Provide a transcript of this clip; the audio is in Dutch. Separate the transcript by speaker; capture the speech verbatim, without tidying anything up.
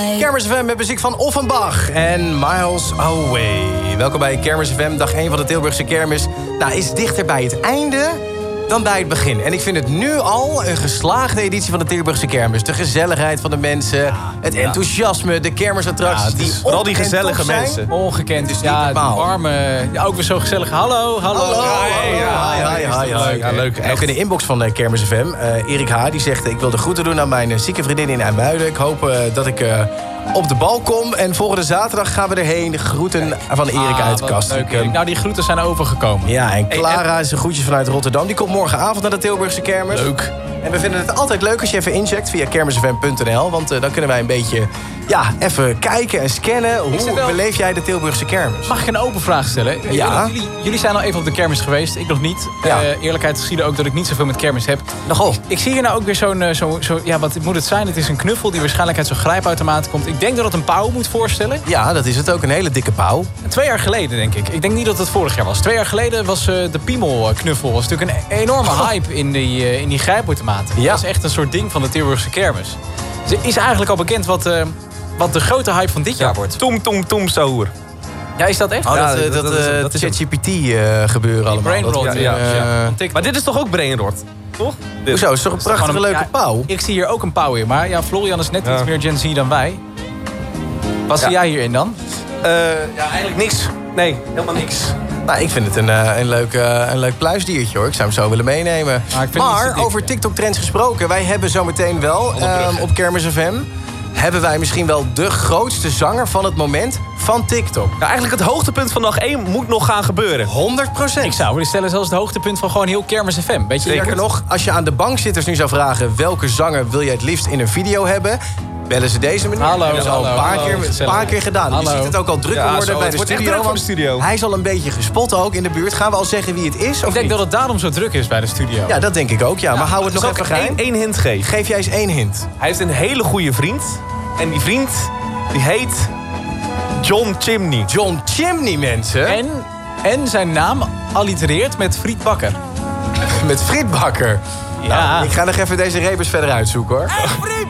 Speaker 1: Kermis F M met muziek van Offenbach en Miles Away. Welkom bij Kermis F M, dag één van de Tilburgse kermis. Nou, is dichter bij het einde dan bij het begin. En ik vind het nu al een geslaagde editie van de Tilburgse kermis. De gezelligheid van de mensen, ja, het enthousiasme, de kermisattracties. Ja, die
Speaker 2: vooral die gezellige mensen.
Speaker 3: Ongekend.
Speaker 1: Dus
Speaker 3: ja,
Speaker 1: die
Speaker 3: warme, ja, ook weer zo gezellig. Hallo, hallo.
Speaker 1: Hallo.
Speaker 3: Hi,
Speaker 1: Ja, ja, ja, ja,
Speaker 3: leuk.
Speaker 1: ja, leuk. Ook in de inbox van uh, Kermis F M. Uh, Erik H. die zegt, ik wil de groeten doen aan mijn uh, zieke vriendin in IJmuiden. Ik hoop uh, dat ik uh, op de bal kom. En volgende zaterdag gaan we erheen. Groeten van Erik ah, uit de kast.
Speaker 3: Leuk, um, nou, die groeten zijn overgekomen.
Speaker 1: Ja, en Clara is een groetjes vanuit Rotterdam. Die komt morgenavond naar de Tilburgse kermis.
Speaker 3: Leuk.
Speaker 1: En we vinden het altijd leuk als je even incheckt via kermis f m punt n l. Want uh, dan kunnen wij een beetje, ja, even kijken en scannen. Hoe wel... beleef jij de Tilburgse kermis?
Speaker 3: Mag ik een open vraag stellen?
Speaker 1: Ja.
Speaker 3: Jullie, jullie zijn al even op de kermis geweest, ik nog niet.
Speaker 1: Ja.
Speaker 3: Uh, eerlijkheid geschieden ook dat ik niet zoveel met kermis heb.
Speaker 1: Nogal.
Speaker 3: Ik zie hier nou ook weer zo'n, uh, zo, zo, ja, wat moet het zijn? Het is een knuffel die waarschijnlijk uit zo'n grijpautomaat komt. Ik denk dat het een pauw moet voorstellen.
Speaker 1: Ja, dat is het ook. Een hele dikke pauw.
Speaker 3: Twee jaar geleden, denk ik. Ik denk niet dat het vorig jaar was. Twee jaar geleden was uh, de piemelknuffel. Was natuurlijk een enorme hype in die, uh, in die grijpautomaten. Ja. Dat is echt een soort ding van de Tilburgse kermis. Dus is eigenlijk al bekend wat, uh, wat de grote hype van dit jaar wordt?
Speaker 2: Tom, tom, tom, soer.
Speaker 3: Ja, is dat echt?
Speaker 1: Oh,
Speaker 3: ja,
Speaker 1: dat, dat, dat, dat, uh, dat ChatGPT uh, gebeuren allemaal.
Speaker 3: Brainrot,
Speaker 1: dat,
Speaker 3: ja,
Speaker 1: uh,
Speaker 3: ja.
Speaker 2: ja. Maar dit is toch ook brainrot? Toch?
Speaker 1: Hoezo? Is toch een prachtige een, leuke ja, pauw?
Speaker 3: Ik zie hier ook een pauw in. Maar ja, Florian is net ja. iets meer Gen Z dan wij. Wat ja. zie jij hierin dan?
Speaker 2: Uh, ja, eigenlijk niks. Nee, helemaal niks.
Speaker 1: Nou, ik vind het een, uh, een, leuk, uh, een leuk pluisdiertje, hoor. Ik zou hem zo willen meenemen. Maar, maar dik, over TikTok-trends gesproken. Wij hebben zometeen wel um, op Kermis F M... hebben wij misschien wel de grootste zanger van het moment van TikTok.
Speaker 2: Nou, eigenlijk het hoogtepunt van dag één moet nog gaan gebeuren.
Speaker 1: honderd procent.
Speaker 3: Ik zou willen stellen zelfs het hoogtepunt van gewoon heel Kermis F M. Weet je,
Speaker 1: zeker nog, als je aan de bankzitters nu zou vragen... welke zanger wil jij het liefst in een video hebben... bellen ze deze meneer.
Speaker 3: Hallo,
Speaker 1: dat is al een paar, hallo, keer, een paar keer gedaan.
Speaker 3: Hallo.
Speaker 1: Je ziet het ook al druk
Speaker 2: ja,
Speaker 1: worden
Speaker 2: zo,
Speaker 1: bij de studio,
Speaker 2: de studio.
Speaker 1: Hij is al een beetje gespot ook in de buurt. Gaan we al zeggen wie het is?
Speaker 3: Ik
Speaker 1: of
Speaker 3: denk
Speaker 1: niet?
Speaker 3: dat het daarom zo druk is bij de studio.
Speaker 1: Ja, dat denk ik ook. Ja. Ja, maar hou het nog even geheim.
Speaker 2: Één hint geven.
Speaker 1: Geef jij eens één hint.
Speaker 2: Hij heeft een hele goede vriend. En die vriend, die heet John Chimney.
Speaker 1: John Chimney, mensen.
Speaker 3: En, en zijn naam allitereert met Friet Bakker.
Speaker 1: Met Friet Bakker.
Speaker 3: Ja.
Speaker 1: Nou, ik ga nog even deze rebus verder uitzoeken, hoor.
Speaker 3: Hey,